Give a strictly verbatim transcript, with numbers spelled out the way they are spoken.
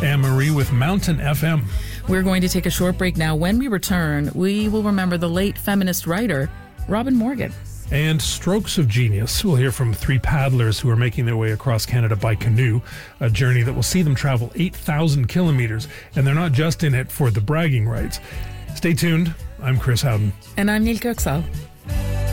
Anne-Marie with Mountain F M. We're going to take a short break now. When we return, we will remember the late feminist writer, Robin Morgan. And strokes of genius. We'll hear from three paddlers who are making their way across Canada by canoe, a journey that will see them travel eight thousand kilometers. And they're not just in it for the bragging rights. Stay tuned. I'm Chris Howden. And I'm Neil Kirksall.